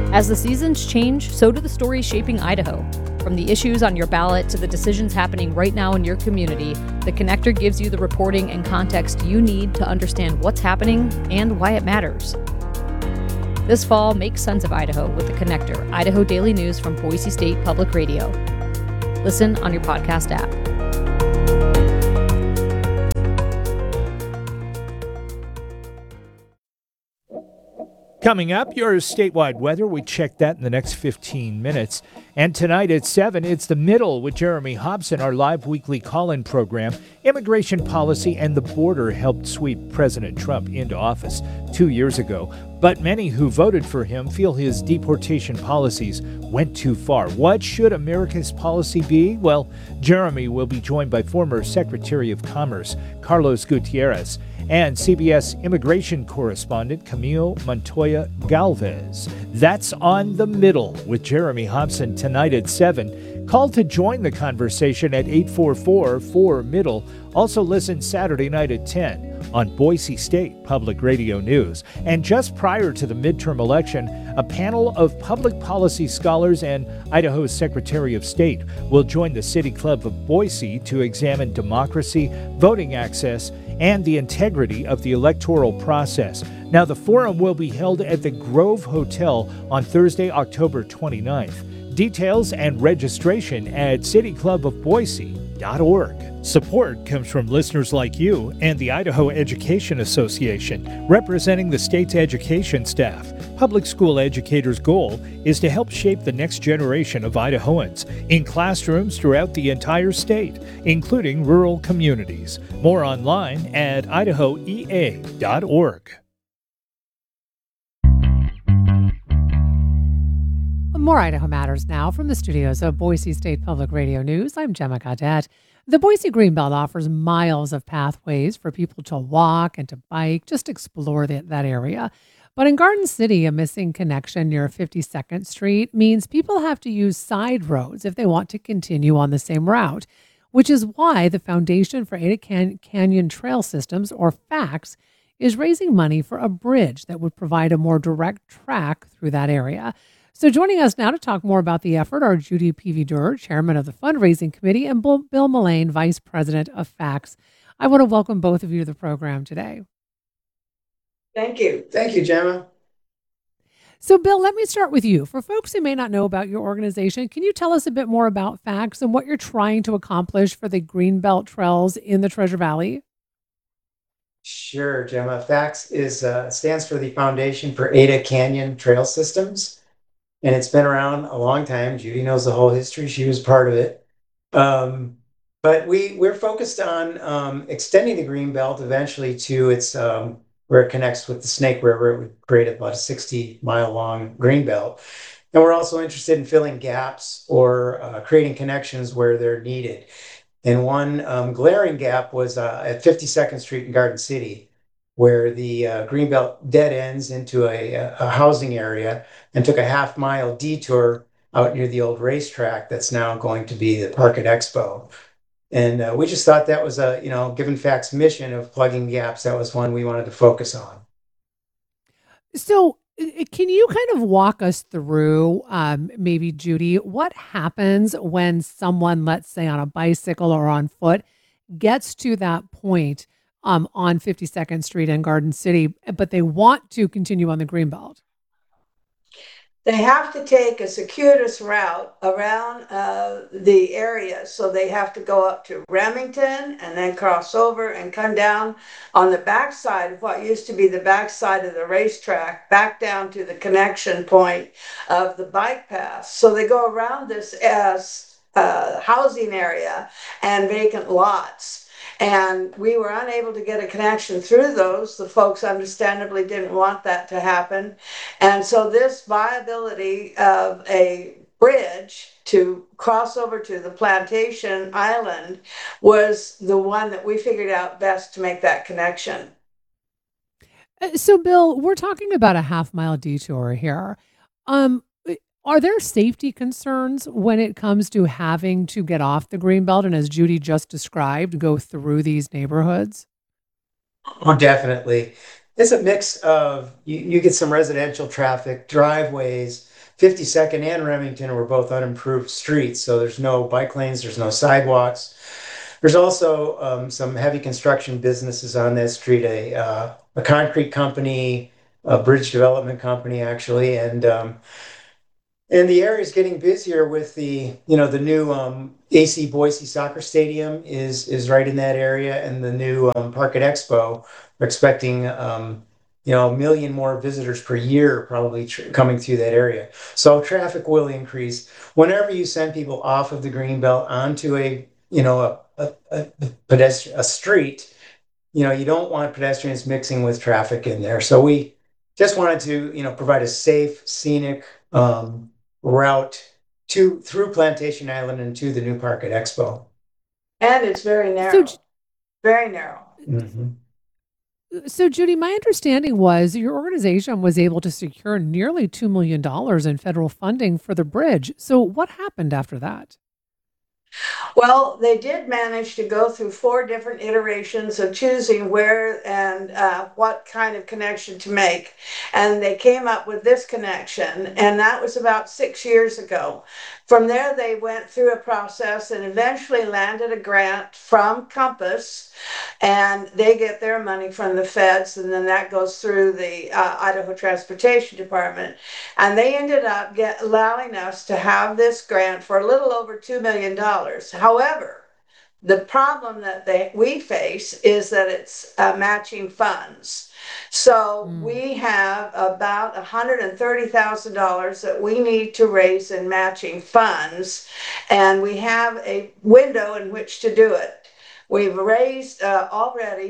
As the seasons change, so do the stories shaping Idaho. From the issues on your ballot to the decisions happening right now in your community, The Connector gives you the reporting and context you need to understand what's happening and why it matters. This fall, make sense of Idaho with The Connector, Idaho Daily News from Boise State Public Radio. Listen on your podcast app. Coming up, your statewide weather. We check that in the next 15 minutes. And tonight at 7, it's The Middle with Jeremy Hobson, our live weekly call-in program. Immigration policy and the border helped sweep President Trump into office 2 years ago. But many who voted for him feel his deportation policies went too far. What should America's policy be? Well, Jeremy will be joined by former Secretary of Commerce Carlos Gutierrez and CBS immigration correspondent Camille Montoya Galvez. That's On the Middle with Jeremy Hobson tonight at 7. Call to join the conversation at 844-4-MIDDLE. Also listen Saturday night at 10 on Boise State Public Radio News. And just prior to the midterm election, a panel of public policy scholars and Idaho's Secretary of State will join the City Club of Boise to examine democracy, voting access, and the integrity of the electoral process. Now, the forum will be held at the Grove Hotel on Thursday, October 29th. Details and registration at cityclubofboise.org. Support comes from listeners like you and the Idaho Education Association, representing the state's education staff. Public school educators' goal is to help shape the next generation of Idahoans in classrooms throughout the entire state, including rural communities. More online at idahoea.org. More Idaho Matters now from the studios of Boise State Public Radio News. I'm Gemma Gaudette. The Boise Greenbelt offers miles of pathways for people to walk and to bike, just explore that area. But in Garden City, a missing connection near 52nd Street means people have to use side roads if they want to continue on the same route, which is why the Foundation for Ada Canyon Trail Systems, or FACTS, is raising money for a bridge that would provide a more direct track through that area. So joining us now to talk more about the effort are Judy Peavy-Durr, Chairman of the Fundraising Committee, and Bill Mullane, Vice President of FACTS. I want to welcome both of you to the program today. Thank you. Thank you, Gemma. So, Bill, let me start with you. For folks who may not know about your organization, can you tell us a bit more about FACTS and what you're trying to accomplish for the Greenbelt Trails in the Treasure Valley? Sure, Gemma. FACTS stands for the Foundation for Ada Canyon Trail Systems. And it's been around a long time. Judy knows the whole history. She was part of it. But we're focused on extending the Greenbelt eventually to its where it connects with the Snake River. It would create about a 60-mile long Greenbelt. And we're also interested in filling gaps or creating connections where they're needed. And one glaring gap was at 52nd Street in Garden City, where the Greenbelt dead ends into a housing area and took a half-mile detour out near the old racetrack that's now going to be the Park at Expo. And we just thought that was given FACTS' mission of plugging gaps, that was one we wanted to focus on. So can you kind of walk us through, maybe, Judy, what happens when someone, let's say on a bicycle or on foot, gets to that point on 52nd Street in Garden City, but they want to continue on the Greenbelt? They have to take a circuitous route around the area. So they have to go up to Remington and then cross over and come down on the backside of what used to be the backside of the racetrack, back down to the connection point of the bike path. So they go around this housing area and vacant lots. And we were unable to get a connection through those. The folks understandably didn't want that to happen. And so this viability of a bridge to cross over to the Plantation Island was the one that we figured out best to make that connection. So, Bill, we're talking about a half-mile detour here. Are there safety concerns when it comes to having to get off the Greenbelt and, as Judy just described, go through these neighborhoods? Oh, definitely. It's a mix of, you get some residential traffic, driveways, 52nd and Remington were both unimproved streets, so there's no bike lanes, there's no sidewalks. There's also some heavy construction businesses on that street, a concrete company, a bridge development company, actually, and the area is getting busier with the new AC Boise soccer stadium is right in that area, and the new Park at Expo. We're expecting 1 million more visitors per year probably coming through that area. So traffic will increase whenever you send people off of the green belt onto a street. You don't want pedestrians mixing with traffic in there. So we just wanted to, provide a safe, scenic route through Plantation Island and to the new Park at Expo. And it's very narrow, very narrow. Mhm. So, Judy, my understanding was your organization was able to secure nearly $2 million in federal funding for the bridge. So, what happened after that? Well, they did manage to go through 4 different iterations of choosing where and what kind of connection to make. And they came up with this connection, and that was about 6 years ago. From there, they went through a process and eventually landed a grant from Compass, and they get their money from the feds, and then that goes through the Idaho Transportation Department. And they ended up allowing us to have this grant for a little over $2 million. However, the problem that we face is that it's matching funds. So we have about $130,000 that we need to raise in matching funds, and we have a window in which to do it. We've raised already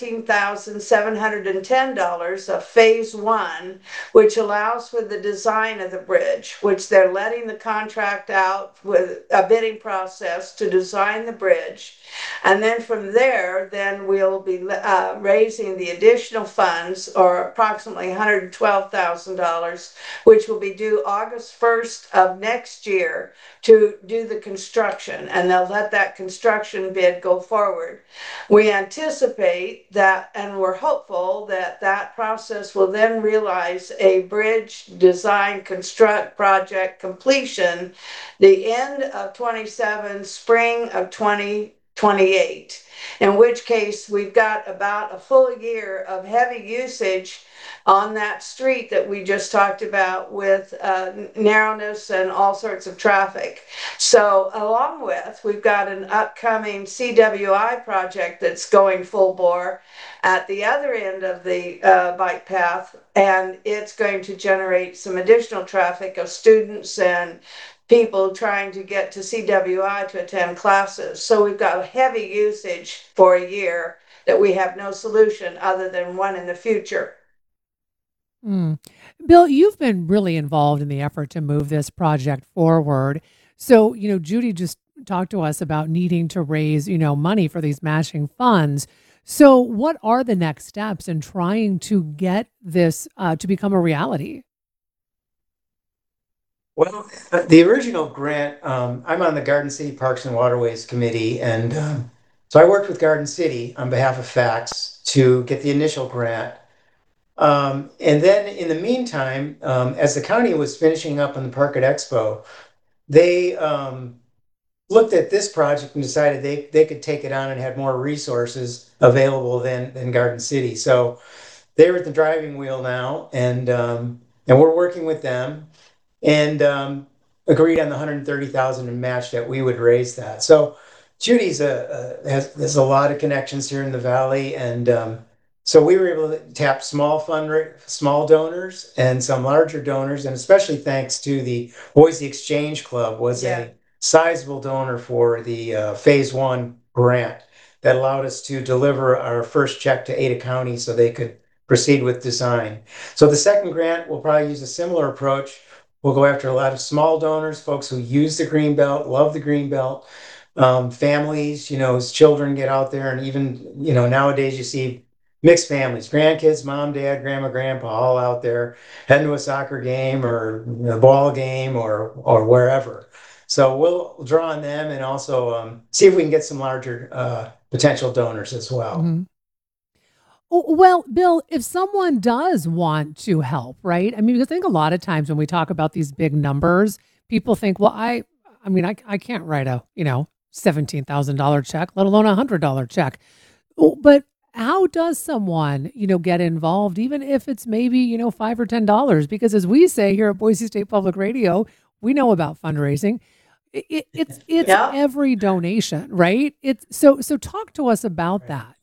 $17,710 of phase 1, which allows for the design of the bridge, which they're letting the contract out with a bidding process to design the bridge. And then from there, then we'll be raising the additional funds, or approximately $112,000, which will be due August 1st of next year to do the construction, and they'll let that construction bid go forward. We anticipate that, and we're hopeful that that process will then realize a bridge design construct project completion the end of 27, spring of 2028, in which case we've got about a full year of heavy usage on that street that we just talked about, with narrowness and all sorts of traffic. So along with, we've got an upcoming CWI project that's going full bore at the other end of the bike path, and it's going to generate some additional traffic of students and people trying to get to CWI to attend classes. So we've got a heavy usage for a year that we have no solution other than one in the future. Bill, you've been really involved in the effort to move this project forward. So, Judy just talked to us about needing to raise, money for these matching funds. So, what are the next steps in trying to get this to become a reality? Well, the original grant, I'm on the Garden City Parks and Waterways Committee, and so I worked with Garden City on behalf of FACTS to get the initial grant. And then in the meantime, as the county was finishing up on the Park at Expo, they looked at this project and decided they could take it on and had more resources available than Garden City. So they're at the driving wheel now, and we're working with them, and agreed on the 130,000 in match that we would raise that. So Judy's has a lot of connections here in the valley, and so we were able to tap small donors and some larger donors, and especially thanks to the Boise Exchange Club was Yeah. a sizable donor for the phase 1 grant that allowed us to deliver our first check to Ada County so they could proceed with design. So the second grant will probably use a similar approach. We'll go after a lot of small donors, folks who use the Greenbelt, love the Greenbelt, families, as children get out there, and even, nowadays you see mixed families, grandkids, mom, dad, grandma, grandpa, all out there heading to a soccer game or a ball game or wherever. So we'll draw on them and also see if we can get some larger potential donors as well. Oh, well, Bill, if someone does want to help, right? I mean, because I think a lot of times when we talk about these big numbers, people think, well, I can't write a, $17,000 check, let alone $100 check. Oh, but how does someone, get involved, even if it's maybe, $5 or $10? Because as we say here at Boise State Public Radio, we know about fundraising. It's Yeah. every donation, right? It's so talk to us about Right. that.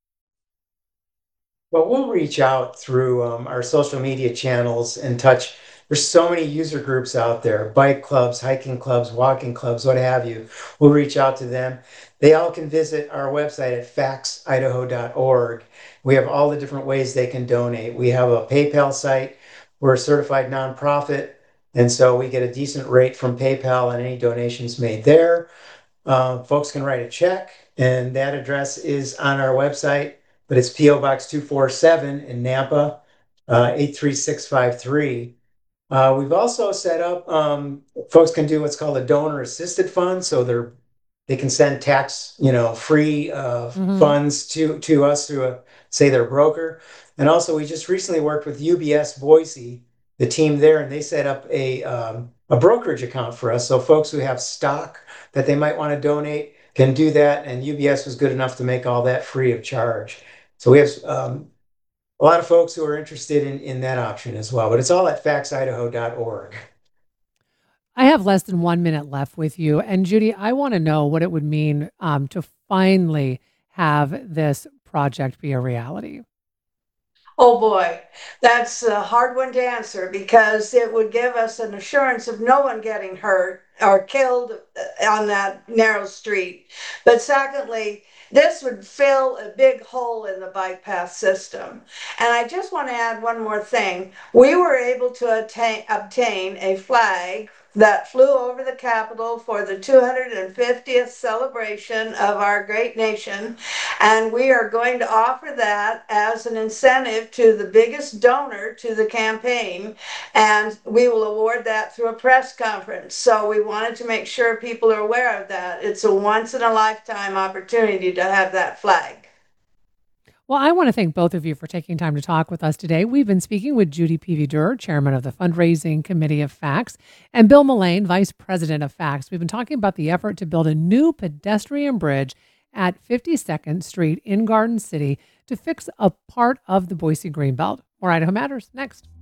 Well, we'll reach out through our social media channels and touch. There's so many user groups out there, bike clubs, hiking clubs, walking clubs, what have you. We'll reach out to them. They all can visit our website at factsidaho.org. We have all the different ways they can donate. We have a PayPal site. We're a certified nonprofit, and so we get a decent rate from PayPal on any donations made there. Folks can write a check, and that address is on our website, but it's P.O. Box 247 in Nampa, 83653. We've also set up, folks can do what's called a donor assisted fund. So they can send tax, free Hmm. funds to us through say their broker. And also we just recently worked with UBS Boise, the team there, and they set up a brokerage account for us. So folks who have stock that they might want to donate can do that. And UBS was good enough to make all that free of charge. So we have a lot of folks who are interested in that option as well, but it's all at factsidaho.org. I have less than 1 minute left with you. And Judy, I want to know what it would mean to finally have this project be a reality. Oh boy, that's a hard one to answer because it would give us an assurance of no one getting hurt or killed on that narrow street. But secondly, this would fill a big hole in the bike path system. And I just want to add one more thing. We were able to obtain a flag that flew over the Capitol for the 250th celebration of our great nation. And we are going to offer that as an incentive to the biggest donor to the campaign. And we will award that through a press conference. So we wanted to make sure people are aware of that. It's a once in a lifetime opportunity to have that flag. Well, I want to thank both of you for taking time to talk with us today. We've been speaking with Judy Peavy Durr, chairman of the fundraising committee of FACTS, and Bill Mullane, vice president of FACTS. We've been talking about the effort to build a new pedestrian bridge at 52nd Street in Garden City to fix a part of the Boise Greenbelt. More Idaho Matters next.